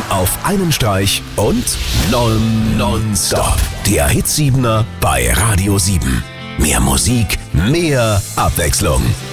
auf einen Streich und nonstop. Der Hit 7er bei Radio 7. Mehr Musik, mehr Abwechslung.